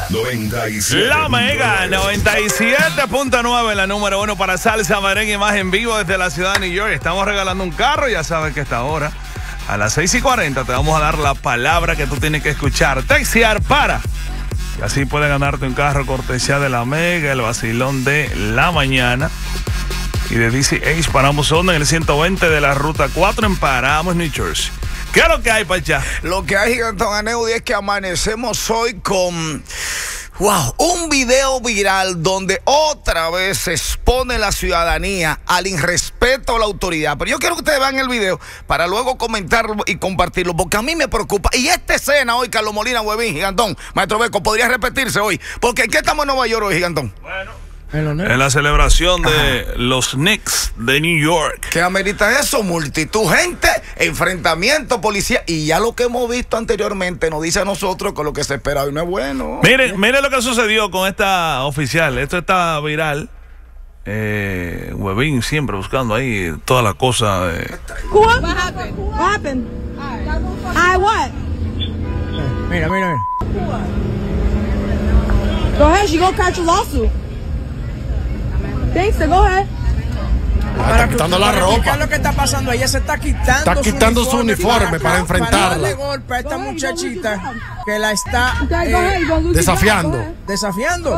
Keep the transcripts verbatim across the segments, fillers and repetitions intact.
noventa y siete. La Mega noventa y siete punto nueve, la número uno para salsa, merengue y más en vivo desde la ciudad de New York. Estamos regalando un carro, ya sabes que esta hora, a las seis y cuarenta, te vamos a dar la palabra que tú tienes que escuchar. Textear para. Y así puedes ganarte un carro cortesía de la Mega, el vacilón de la mañana. Y de D C H paramos onda en el ciento veinte de la ruta cuatro en Paramos, New Jersey. ¿Qué es lo que hay para allá? Lo que hay, Gigantón Aneudi, es que amanecemos hoy con... Wow, un video viral donde otra vez se expone la ciudadanía al irrespeto a la autoridad. Pero yo quiero que ustedes vean el video para luego comentarlo y compartirlo, porque a mí me preocupa. Y esta escena hoy, Carlos Molina, Huevín, Gigantón, Maestro Beco, podría repetirse hoy. Porque ¿en qué estamos en Nueva York hoy, Gigantón? Bueno, en la celebración de Ajá. los Knicks de New York. ¿Qué amerita eso? Multitud, gente, enfrentamiento, policía. Y ya lo que hemos visto anteriormente nos dice a nosotros que lo que se espera hoy no es bueno. Miren, miren lo que sucedió con esta oficial. Esto está viral. Eh, Huevín siempre buscando ahí toda la cosa. Eh. What happened? What happened? I what? Mira, mira, mira. Go ahead, she gonna catch a lawsuit. Thanks, go ahead. Ah, está quitando la ropa. ¿Qué es lo que está pasando? Ella se está quitando, está quitando su uniforme, su uniforme para, para enfrentarla. Para darle golpe a esta muchachita que la está eh, desafiando. Desafiando.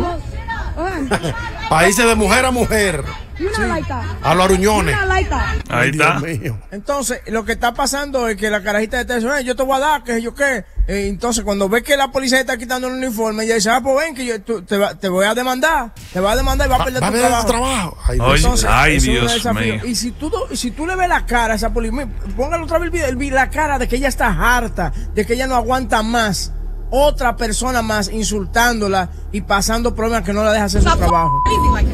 Países de mujer a mujer. Sí. A los aruñones. Ahí está. Entonces, lo que está pasando es que la carajita está diciendo, yo te voy a dar, que yo qué. Eh, entonces, cuando ve que la policía está quitando el uniforme, ella dice, ah, pues ven, que yo tú, te, va, te voy a demandar. Te voy a demandar y vas a perder va, tu va trabajo. trabajo. Ay, entonces, ay Dios mío. Y si tú, si tú le ves la cara a esa policía, póngale otra vez el video, el video, la cara de que ella está harta, de que ella no aguanta más. Otra persona más insultándola y pasando problemas que no la deja hacer su trabajo.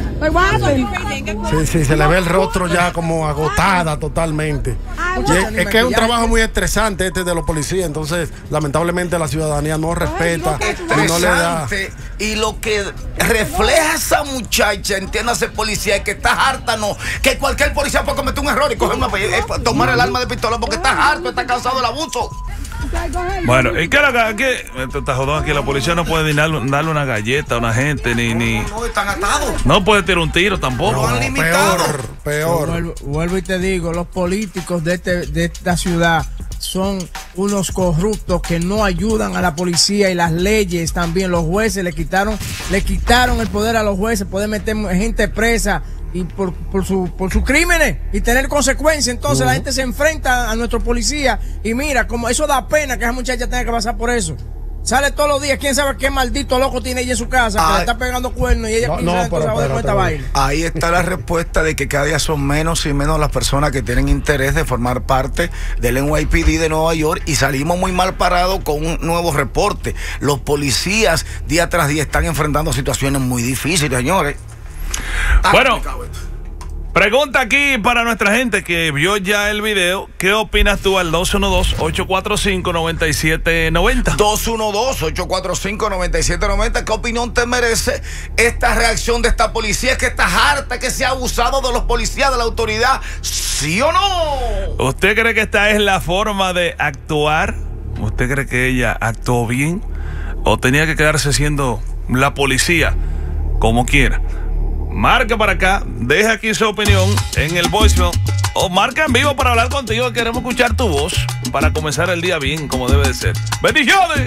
Sí, sí, se le ve el rostro ya como agotada totalmente. Y es, es que es un trabajo muy estresante este de los policías, entonces lamentablemente la ciudadanía no respeta y no le da. Y lo que refleja esa muchacha, entiéndase policía, es que está harta, no, que cualquier policía puede cometer un error y coger una, tomar el arma de pistola porque está harto, está cansado del abuso. Bueno, ¿y qué es que está jodón aquí? La policía no puede darle, darle una galleta a una gente, ni. ni no, están atados. No puede tirar un tiro tampoco. Lo han limitado. Peor, peor. Vuelvo, vuelvo y te digo, los políticos de, este, de esta ciudad son unos corruptos que no ayudan a la policía y las leyes también. Los jueces le quitaron, le quitaron el poder a los jueces, poder meter gente presa y por, por sus por sus crímenes y tener consecuencias. Entonces uh-huh. la gente se enfrenta a nuestro policía y mira, como eso da pena que esa muchacha tenga que pasar por eso. Sale todos los días, quién sabe qué maldito loco tiene ella en su casa, que le está pegando cuernos y ella no, no, pero, pero, de esta vaina. Ahí está la respuesta de que cada día son menos y menos las personas que tienen interés de formar parte del N Y P D de Nueva York y salimos muy mal parados con un nuevo reporte. Los policías día tras día están enfrentando situaciones muy difíciles, señores. Bueno, pregunta aquí para nuestra gente que vio ya el video. ¿Qué opinas tú al dos uno dos, ocho cuatro cinco, nueve siete nueve cero? dos uno dos, ocho cuatro cinco, nueve siete nueve cero. ¿Qué opinión te merece esta reacción de esta policía? ¿Es que estás harta que se ha abusado de los policías, de la autoridad? ¿Sí o no? ¿Usted cree que esta es la forma de actuar? ¿Usted cree que ella actuó bien? ¿O tenía que quedarse siendo la policía como quiera? Marca para acá, deja aquí su opinión en el voicemail o marca en vivo para hablar contigo. Queremos escuchar tu voz para comenzar el día bien, como debe de ser. ¡Bendiciones!